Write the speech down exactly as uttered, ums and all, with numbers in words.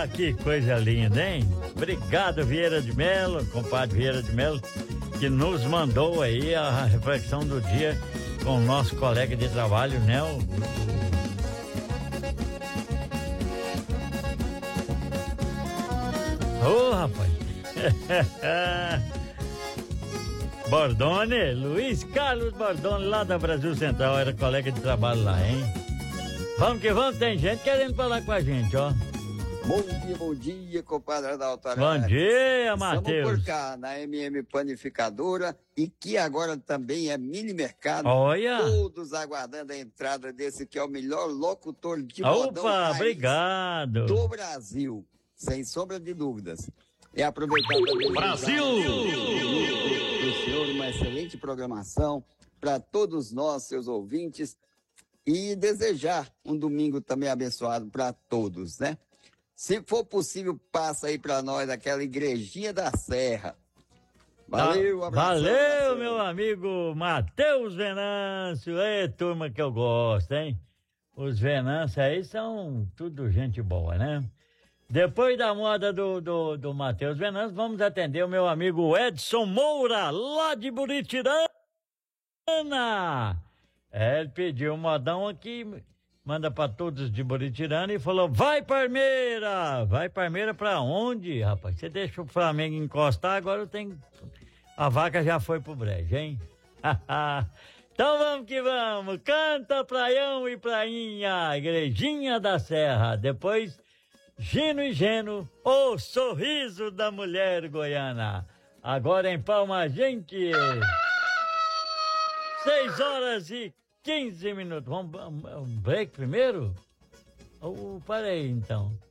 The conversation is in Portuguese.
Ah, que coisa linda, hein? Obrigado, Vieira de Mello, compadre Vieira de Mello, que nos mandou aí a reflexão do dia com o nosso colega de trabalho, né? O... Ô, oh, rapaz! Bordone, Luiz Carlos Bordone, lá da Brasil Central, era colega de trabalho lá, hein? Vamos que vamos, tem gente querendo falar com a gente, ó. Bom dia, bom dia, compadre Adalto. Bom dia, Matheus. Estamos por cá, na M M Panificadora, e que agora também é mini mercado. Olha! Todos aguardando a entrada desse que é o melhor locutor de Opa, modão raiz obrigado. do Brasil, sem sombra de dúvidas. É aproveitar também Brasil! O senhor, uma excelente programação para todos nós, seus ouvintes, e desejar um domingo também abençoado para todos, né? Se for possível, passa aí para nós aquela igrejinha da Serra. Valeu, abraço. Valeu, meu amigo Matheus Venâncio. Ei, turma que eu gosto, hein? Os Venâncios aí são tudo gente boa, né? Depois da moda do, do, do Matheus Venâncio, vamos atender o meu amigo Edson Moura, lá de Buritirana. É, ele pediu um modão aqui, manda pra todos de Buritirana e falou, vai Parmeira! Vai Parmeira pra onde, rapaz? Você deixa o Flamengo encostar, agora eu tenho... A vaca já foi pro brejo, hein? Então vamos que vamos, canta Praião e Prainha, Igrejinha da Serra, depois... Gino e Geno, o sorriso da mulher goiana. Agora em Palma, gente. Seis horas e quinze minutos. Vamos um break primeiro? Oh, para aí então.